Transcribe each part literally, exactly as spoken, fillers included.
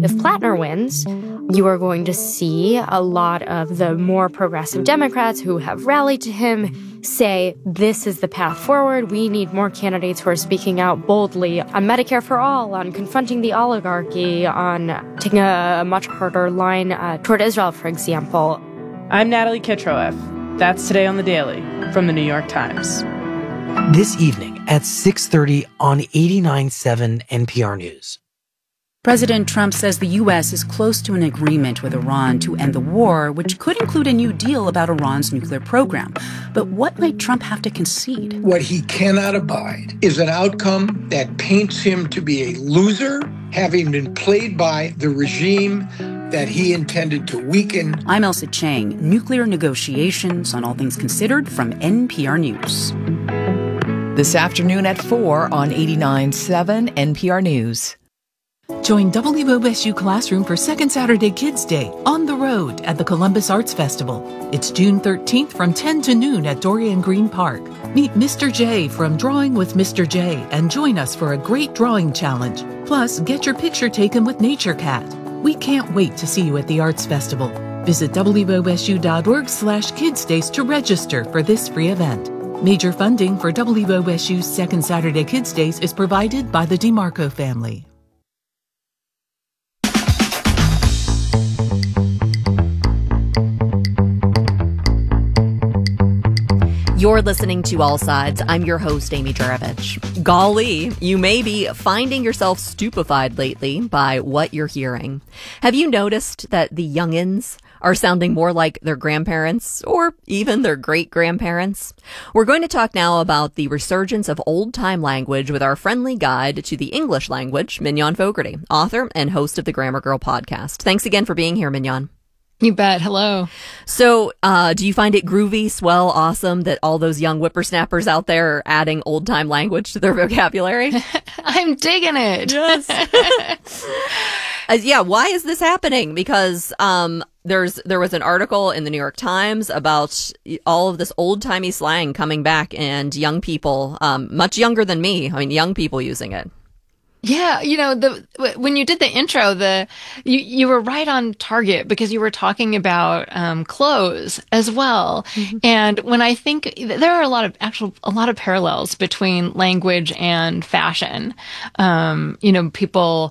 if Plattner wins, you are going to see a lot of the more progressive Democrats who have rallied to him say, this is the path forward. We need more candidates who are speaking out boldly on Medicare for all, on confronting the oligarchy, on taking a much harder line uh, toward Israel, for example. I'm Natalie Kitroeff. That's Today on the Daily from the New York Times. This evening at six thirty on eighty-nine point seven N P R News. President Trump says the U S is close to an agreement with Iran to end the war, which could include a new deal about Iran's nuclear program. But what might Trump have to concede? What he cannot abide is an outcome that paints him to be a loser, having been played by the regime that he intended to weaken. I'm Elsa Chang. Nuclear negotiations on All Things Considered from N P R News. This afternoon at four on eighty-nine point seven N P R News. Join W O S U Classroom for Second Saturday Kids Day on the road at the Columbus Arts Festival. It's June thirteenth from ten to noon at Dorian Green Park. Meet Mister J from Drawing with Mister J and join us for a great drawing challenge. Plus, get your picture taken with Nature Cat. We can't wait to see you at the Arts Festival. Visit W O S U dot org slash kids days to register for this free event. Major funding for W O S U's Second Saturday Kids Days is provided by the DeMarco family. You're listening to All Sides. I'm your host, Amy Juravich. Golly, you may be finding yourself stupefied lately by what you're hearing. Have you noticed that the youngins are sounding more like their grandparents or even their great-grandparents? We're going to talk now about the resurgence of old-time language with our friendly guide to the English language, Mignon Fogarty, author and host of the Grammar Girl podcast. Thanks again for being here, Mignon. You bet. Hello. So, uh, do you find it groovy, swell, awesome that all those young whippersnappers out there are adding old-time language to their vocabulary? I'm digging it. Yes. uh, yeah. Why is this happening? Because, um, there's, there was an article in the New York Times about all of this old-timey slang coming back and young people, um, much younger than me. I mean, young people using it. Yeah, you know, the when you did the intro, the you, you were right on target because you were talking about um, clothes as well. Mm-hmm. And when I think there are a lot of actual a lot of parallels between language and fashion. Um, you know, people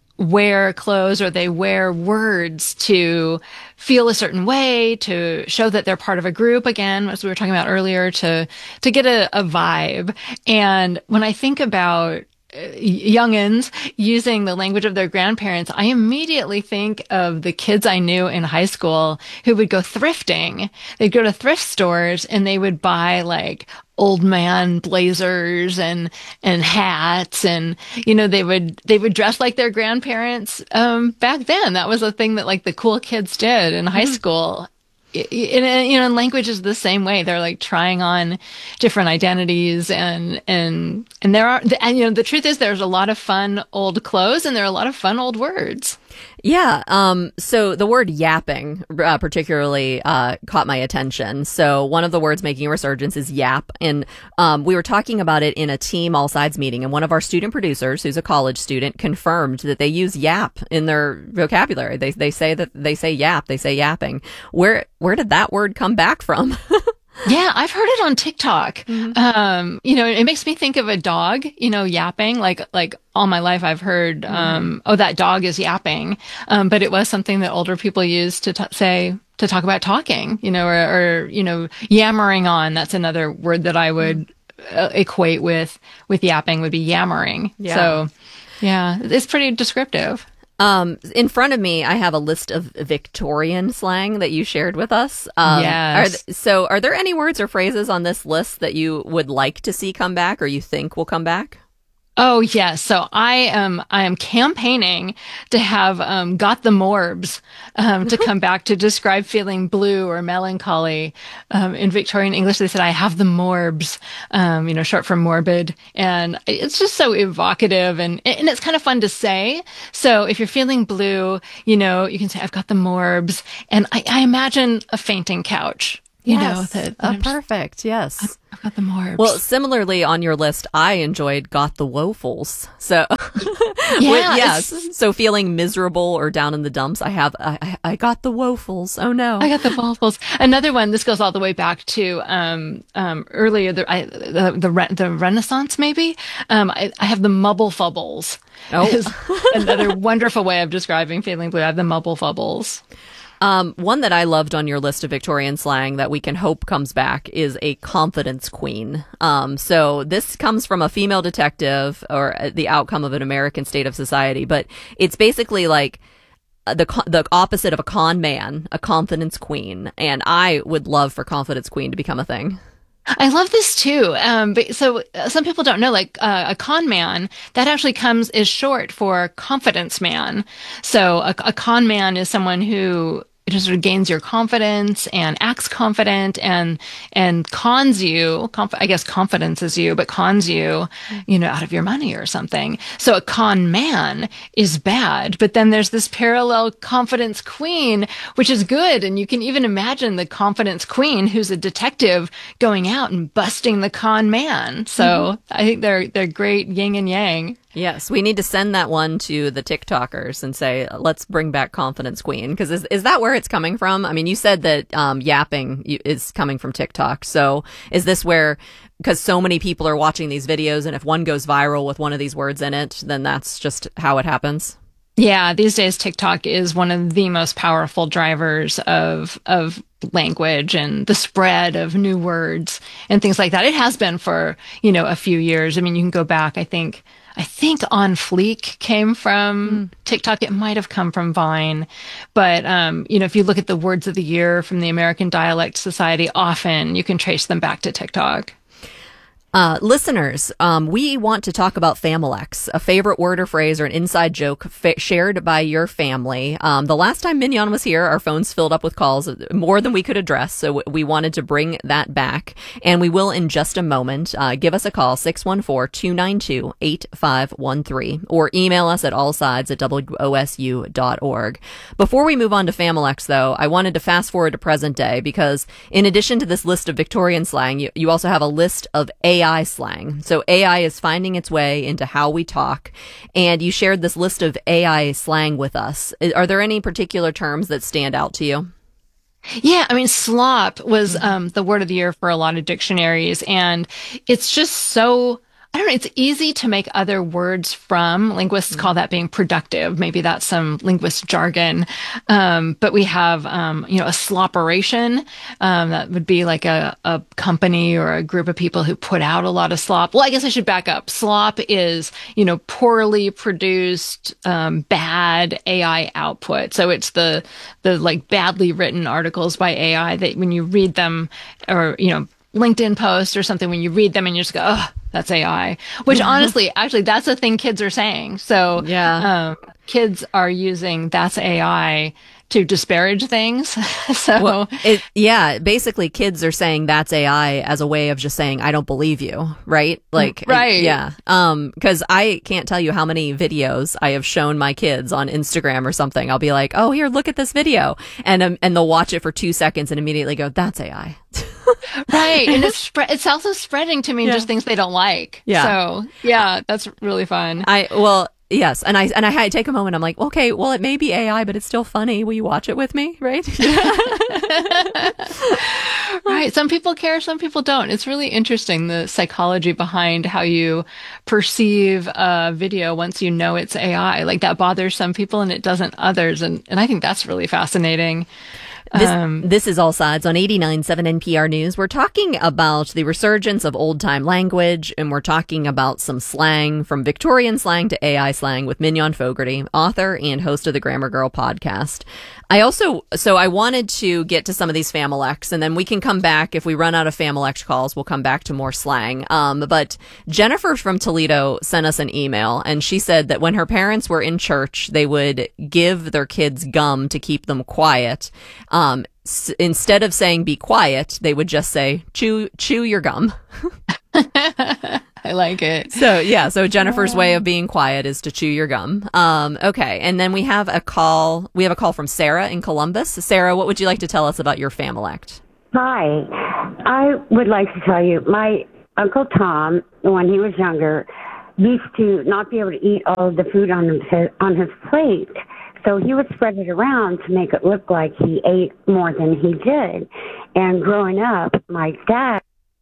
wear clothes or they wear words to feel a certain way, to show that they're part of a group, again, as we were talking about earlier, to to get a, a vibe. And when I think about youngins using the language of their grandparents, I immediately think of the kids I knew in high school who would go thrifting. They'd go to thrift stores and they would buy like old man blazers and and hats, and you know they would they would dress like their grandparents um back then. That was a thing that like the cool kids did in high school. And, you know, and language is the same way. They're like trying on different identities, and and and there are, and you know, the truth is there's a lot of fun old clothes and there are a lot of fun old words. Yeah. Um, so the word yapping uh, particularly uh, caught my attention. So one of the words making a resurgence is yap. And um, we were talking about it in a team all sides meeting. And one of our student producers, who's a college student, confirmed that they use yap in their vocabulary. They they say that they say yap. They say yapping. Where where did that word come back from? Yeah, I've heard it on TikTok. Mm-hmm. Um, you know, it makes me think of a dog, you know, yapping. Like, like all my life I've heard, um, mm-hmm. oh, that dog is yapping. Um, but it was something that older people used to t- say, to talk about talking, you know, or, or, you know, yammering on. That's another word that I would uh, equate with, with yapping would be yammering. Yeah. So, yeah, it's pretty descriptive. Um, in front of me, I have a list of Victorian slang that you shared with us. Um, yes. Are th- so are there any words or phrases on this list that you would like to see come back or you think will come back? Oh, yes. So I am, I am campaigning to have, um, got the morbs, um, to come back to describe feeling blue or melancholy. Um, in Victorian English, they said, I have the morbs, um, you know, short for morbid. And it's just so evocative and, and it's kind of fun to say. So if you're feeling blue, you know, you can say, I've got the morbs. And I, I imagine a fainting couch. You yes. know, that, that oh, I'm just- perfect. Yes. I've got the morbs. Well, similarly on your list, I enjoyed got the wofuls. So, Yeah, With- yes. it's- So feeling miserable or down in the dumps, I have, I, I I got the wofuls. Oh no. I got the waffles. Another one. This goes all the way back to um, um, earlier the I, the the, re- the Renaissance. Maybe um, I, I have the mubble fubbles. Oh. Is another wonderful way of describing feeling blue. I have the mubble fubbles. Um, one that I loved on your list of Victorian slang that we can hope comes back is a confidence queen. Um, so this comes from a female detective or the outcome of an American state of society, but it's basically like the the opposite of a con man, a confidence queen. And I would love for confidence queen to become a thing. I love this too. Um, but, so uh, some people don't know, like uh, a con man, that actually comes is short for confidence man. So a, a con man is someone who just sort of gains your confidence and acts confident and and cons you. Conf- I guess confidence is you, but cons you, you know, out of your money or something. So a con man is bad, but then there's this parallel confidence queen, which is good. And you can even imagine the confidence queen who's a detective going out and busting the con man. So mm-hmm. I think they're they're great yin and yang. Yes, we need to send that one to the TikTokers and say, let's bring back Confidence Queen. Because is, is that where it's coming from? I mean, you said that um, yapping is coming from TikTok. So is this where, because so many people are watching these videos, and if one goes viral with one of these words in it, then that's just how it happens? Yeah, these days TikTok is one of the most powerful drivers of of language and the spread of new words and things like that. It has been for, you know, a few years. I mean, you can go back, I think, I think On Fleek came from mm. TikTok. It might have come from Vine. But, um, you know, if you look at the words of the year from the American Dialect Society, often you can trace them back to TikTok. Uh, listeners, um, we want to talk about Familex, a favorite word or phrase or an inside joke fa- shared by your family. Um, the last time Mignon was here, our phones filled up with calls, more than we could address, so w- we wanted to bring that back, and we will in just a moment. Uh, give us a call, six one four, two nine two, eight five one three, or email us at allsides at w o s u dot org. Before we move on to Familex, though, I wanted to fast forward to present day, because in addition to this list of Victorian slang, you, you also have a list of A I slang. So A I is finding its way into how we talk, and you shared this list of A I slang with us. Are there any particular terms that stand out to you? Yeah, I mean, slop was um, the word of the year for a lot of dictionaries, and it's just so, I don't know, it's easy to make other words from. Linguists call that being productive. Maybe that's some linguist jargon. Um, but we have, um, you know, a slopperation. Um, that would be like a, a company or a group of people who put out a lot of slop. Well, I guess I should back up. Slop is, you know, poorly produced, um, bad A I output. So it's the, the like badly written articles by A I that when you read them, or, you know, LinkedIn post or something, when you read them and you just go, oh, that's A I, which honestly, actually, that's a thing kids are saying. So yeah, um, kids are using that's A I to disparage things. so well, it, yeah, basically kids are saying that's A I as a way of just saying, I don't believe you. Right. Like, right. It, yeah. Um, cause I can't tell you how many videos I have shown my kids on Instagram or something. I'll be like, oh, here, look at this video. And, um, and they'll watch it for two seconds and immediately go, that's A I. Right. And it's spread, it's also spreading to me yeah. just things they don't like. Yeah. So yeah, that's really fun. I, well, yes. And I, and I had to take a moment. I'm like, okay, well, it may be A I, but it's still funny. Will you watch it with me? Right. Right. Some people care. Some people don't. It's really interesting, the psychology behind how you perceive a video once you know it's A I. Like that bothers some people and it doesn't others. And, and I think that's really fascinating. This, um, this is All Sides on eighty-nine point seven N P R News. We're talking about the resurgence of old-time language, and we're talking about some slang, from Victorian slang to A I slang, with Mignon Fogarty, author and host of the Grammar Girl podcast. I also, so I wanted to get to some of these Familex, and then we can come back. If we run out of Familex calls, we'll come back to more slang. Um, but Jennifer from Toledo sent us an email, and she said that when her parents were in church, they would give their kids gum to keep them quiet. Um, s- instead of saying be quiet, they would just say, chew, chew your gum. I like it. So yeah, so Jennifer's way of being quiet is to chew your gum. Um, okay. And then we have a call, we have a call from Sarah in Columbus. Sarah, what would you like to tell us about your Familex? Hi. I would like to tell you, my Uncle Tom, when he was younger, used to not be able to eat all of the food on his, on his plate. So he would spread it around to make it look like he ate more than he did. And growing up, my dad...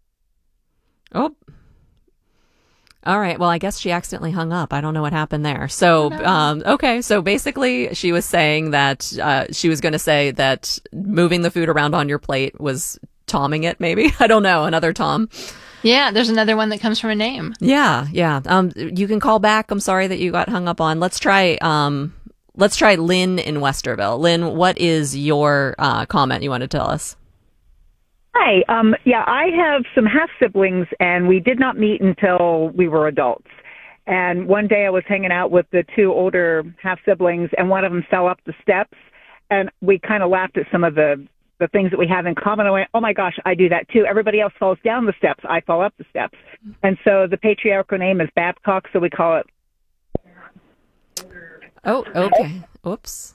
Oh. All right. Well, I guess she accidentally hung up. I don't know what happened there. So, um, okay. So basically, she was saying that uh, she was going to say that moving the food around on your plate was Tomming it, maybe. I don't know. Another Tom. Yeah, there's another one that comes from a name. Yeah, yeah. Um, you can call back. I'm sorry that you got hung up on. Let's try. Um, let's try Lynn in Westerville. Lynn, what is your uh, comment you want to tell us? Hi. Um, yeah, I have some half siblings, and we did not meet until we were adults. And one day I was hanging out with the two older half siblings, and one of them fell up the steps, and we kind of laughed at some of the the things that we have in common. I went, oh my gosh, I do that too. Everybody else falls down the steps. I fall up the steps. And so the patriarchal name is Babcock, so we call it. Oh, okay. Oops.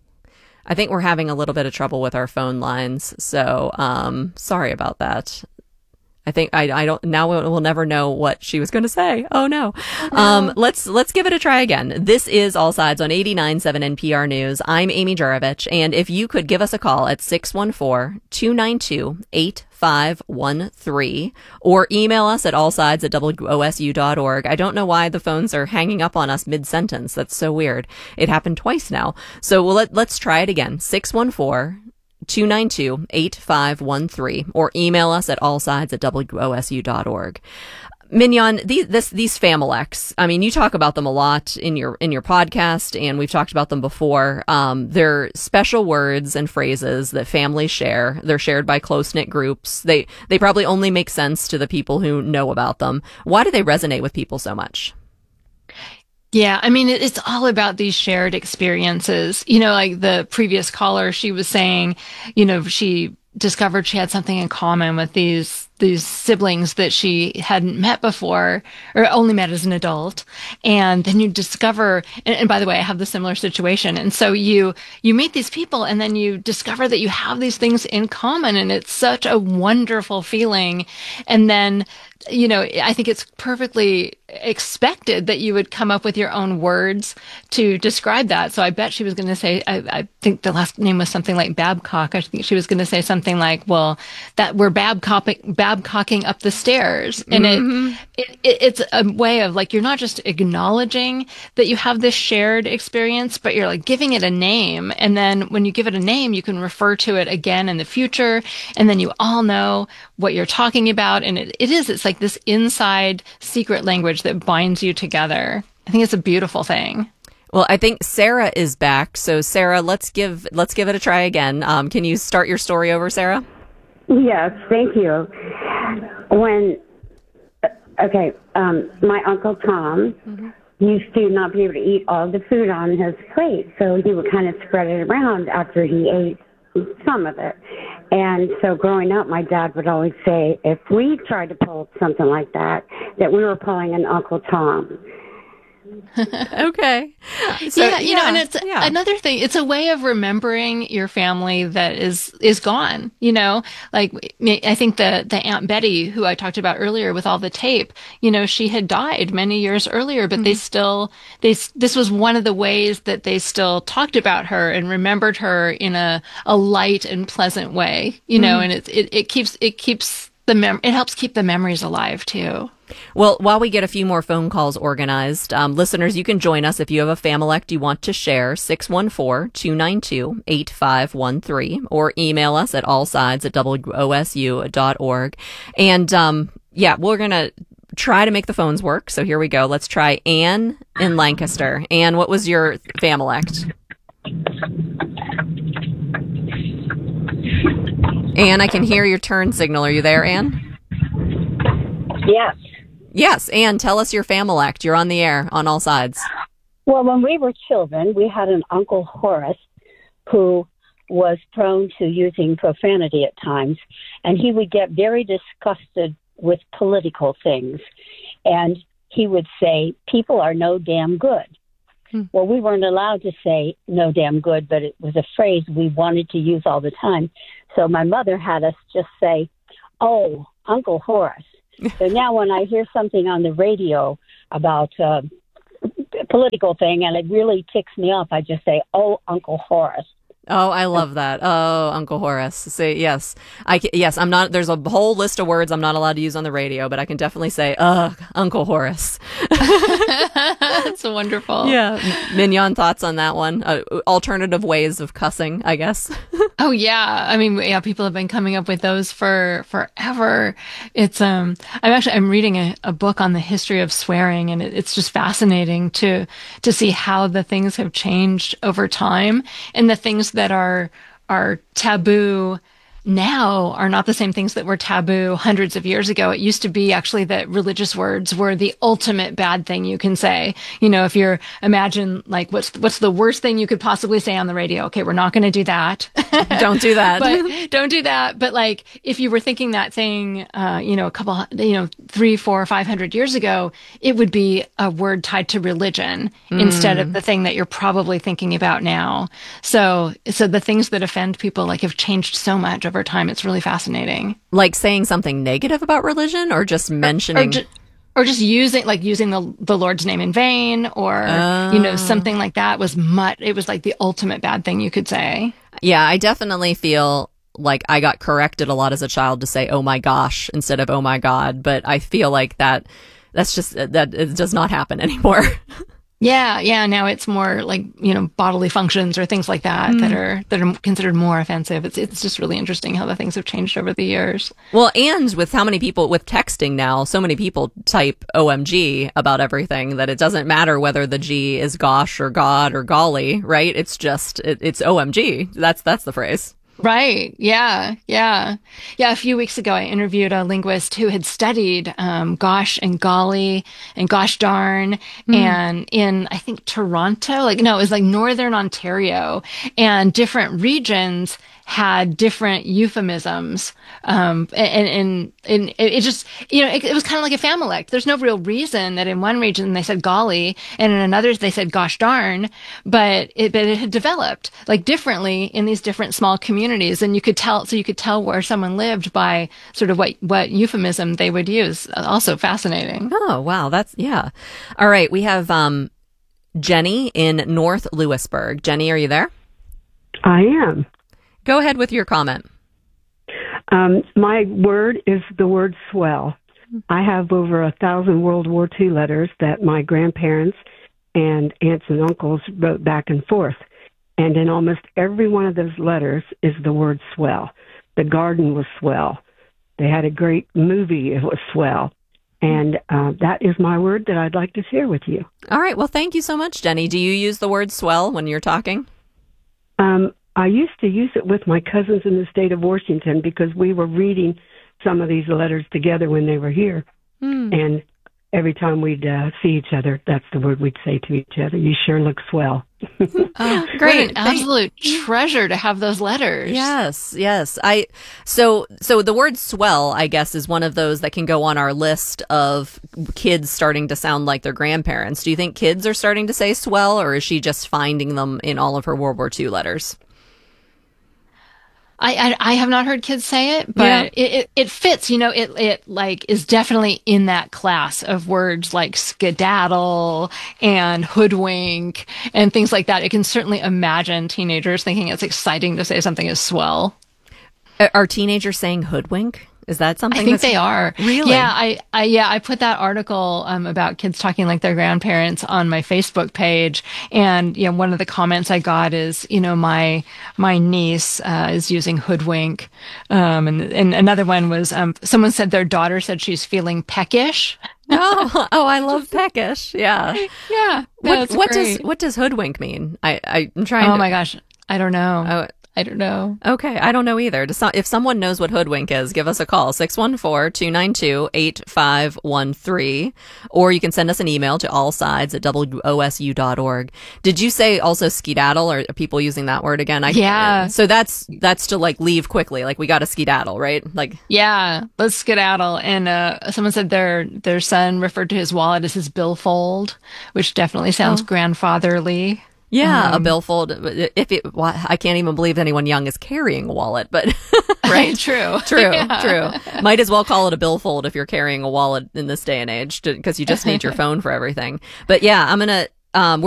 I think we're having a little bit of trouble with our phone lines. So, um, sorry about that. I think I, I don't, now we'll, we'll never know what she was going to say. Oh no. Um, let's, let's give it a try again. This is All Sides on eighty-nine point seven N P R News. I'm Amy Jurovich. And if you could give us a call at six one four, two nine two, eight five one three or email us at allsides at W O S U dot org. I don't know why the phones are hanging up on us mid-sentence. That's so weird. It happened twice now. So we'll let, let's try it again. six one four, two nine two, eight five one three or email us at allsides at W O S U dot org. Mignon, these this, these Familex, I mean, you talk about them a lot in your in your podcast, and we've talked about them before. Um, they're special words and phrases that families share. They're shared by close-knit groups. They they probably only make sense to the people who know about them. Why do they resonate with people so much? Yeah, I mean, it's all about these shared experiences. You know, like the previous caller, she was saying, you know, she discovered she had something in common with these these siblings that she hadn't met before or only met as an adult. And then you discover, and, and by the way, I have the similar situation. And so you, you meet these people and then you discover that you have these things in common, and it's such a wonderful feeling. And then, you know, I think it's perfectly expected that you would come up with your own words to describe that. So I bet she was going to say, I, I think the last name was something like Babcock. I think she was going to say something like, well, that we're Babcocking, Babcocking up the stairs. And mm-hmm. it, it, it's a way of like, you're not just acknowledging that you have this shared experience, but you're like giving it a name. And then when you give it a name, you can refer to it again in the future. And then you all know what you're talking about. And it, it is, it's like this inside secret language that binds you together. I think it's a beautiful thing. Well, I think Sarah is back. So Sarah, let's give let's give it a try again. Um, can you start your story over, Sarah? Yes, thank you. When, okay, um, my Uncle Tom mm-hmm. used to not be able to eat all the food on his plate, so he would kind of spread it around after he ate some of it. And so growing up, my dad would always say, if we tried to pull something like that, that we were pulling an Uncle Tom. Okay. So, yeah, you yeah, know, and it's yeah. another thing. It's a way of remembering your family that is is gone. You know, like I think the the Aunt Betty, who I talked about earlier with all the tape, you know, she had died many years earlier, but mm-hmm. they still they this was one of the ways that they still talked about her and remembered her in a a light and pleasant way. You know, mm-hmm. and it, it it keeps it keeps the mem it helps keep the memories alive too. Well, while we get a few more phone calls organized, um, listeners, you can join us if you have a Familect you want to share, six one four, two nine two, eight five one three, or email us at allsides at W O S U dot org. And, um, yeah, we're going to try to make the phones work. So here we go. Let's try Anne in Lancaster. Anne, what was your Familect? Anne, I can hear your turn signal. Are you there, Anne? Yes. Yes, Anne, tell us your Familect. You're on the air on All Sides. Well, when we were children, we had an Uncle Horace who was prone to using profanity at times, and he would get very disgusted with political things. And he would say, people are no damn good. Hmm. Well, we weren't allowed to say no damn good, but it was a phrase we wanted to use all the time. So my mother had us just say, oh, Uncle Horace. So now when I hear something on the radio about uh, a political thing and it really ticks me off, I just say, oh, Uncle Horace. Oh, I love that. Oh, Uncle Horace. Say yes. I can, yes, I'm not, there's a whole list of words I'm not allowed to use on the radio, but I can definitely say, ugh, Uncle Horace. That's wonderful. Yeah. Mignon, thoughts on that one? Uh, alternative ways of cussing, I guess. Oh yeah. I mean, yeah, people have been coming up with those for forever. It's, um, I'm actually, I'm reading a, a book on the history of swearing, and it, it's just fascinating to, to see how the things have changed over time, and the things that are, are taboo now are not the same things that were taboo hundreds of years ago. It used to be actually that religious words were the ultimate bad thing you can say. You know, if you're, imagine like what's what's the worst thing you could possibly say on the radio? Okay, we're not going to do that. Don't do that. But don't do that. But like, if you were thinking that thing, uh, you know, a couple, you know, three, four, five hundred years ago, it would be a word tied to religion mm. instead of the thing that you're probably thinking about now. So, so the things that offend people like have changed so much over time. It's really fascinating. Like saying something negative about religion, or just mentioning, or, or, ju- or just using, like using the the Lord's name in vain, or oh. you know, something like that was much. It was like the ultimate bad thing you could say. Yeah, I definitely feel like I got corrected a lot as a child to say "oh my gosh" instead of "oh my god," but I feel like that that's just that it does not happen anymore. Yeah, yeah. Now it's more like, you know, bodily functions or things like that mm. that are that are considered more offensive. It's it's just really interesting how the things have changed over the years. Well, and with how many people with texting now, so many people type O M G about everything that it doesn't matter whether the G is gosh or God or golly, right? It's just it, it's O M G. That's that's the phrase. Right. Yeah. Yeah. Yeah. A few weeks ago, I interviewed a linguist who had studied um, gosh and golly and gosh darn. Mm. And in, I think, Toronto, like, no, it was like Northern Ontario, and different regions had different euphemisms. Um, and, and, and it just, you know, it, it was kind of like a familect. There's no real reason that in one region they said golly and in another they said gosh darn, but it, but it had developed like differently in these different small communities. And you could tell, so you could tell where someone lived by sort of what, what euphemism they would use. Also fascinating. Oh, wow. That's, yeah. All right. We have, um, Jenny in North Lewisburg. Jenny, are you there? I am. Go ahead with your comment. Um, my word is the word swell. I have over a thousand World War Two letters that my grandparents and aunts and uncles wrote back and forth. And in almost every one of those letters is the word swell. The garden was swell. They had a great movie. It was swell. And uh, that is my word that I'd like to share with you. All right. Well, thank you so much, Jenny. Do you use the word swell when you're talking? Um, I used to use it with my cousins in the state of Washington because we were reading some of these letters together when they were here. Mm. And every time we'd uh, see each other, that's the word we'd say to each other. You sure look swell. Oh, great. What an absolute treasure to have those letters. Yes, yes. I so so the word swell, I guess, is one of those that can go on our list of kids starting to sound like their grandparents. Do you think kids are starting to say swell, or is she just finding them in all of her World War Two letters? I, I, I have not heard kids say it, but yeah. it, it, it fits, you know, it, it like is definitely in that class of words like skedaddle and hoodwink and things like that. It can certainly imagine teenagers thinking it's exciting to say something as swell. Are teenagers saying hoodwink? Is that something? I think that's... they are. Really? Yeah, I, I, yeah, I put that article um, about kids talking like their grandparents on my Facebook page, and you know, one of the comments I got is, you know, my my niece uh, is using hoodwink, um, and and another one was um, someone said their daughter said she's feeling peckish. oh, oh, I love peckish. Yeah, yeah. What what great. does what does hoodwink mean? I I'm trying. Oh to... my gosh, I don't know. Oh, I don't know. Okay, I don't know either. If someone knows what hoodwink is, give us a call, six one four, two nine two, eight five one three, or you can send us an email to allsides at W O S U dot org. Did you say also skedaddle, or are people using that word again? I, yeah. So that's that's to like leave quickly, like we got to skedaddle, right? Like yeah, let's skedaddle. And uh, someone said their their son referred to his wallet as his billfold, which definitely sounds oh. grandfatherly. Yeah, um, a billfold. If it, well, I can't even believe anyone young is carrying a wallet, but right, true, true, yeah. true. Might as well call it a billfold if you're carrying a wallet in this day and age, because you just need your phone for everything. But yeah, I'm gonna. Um,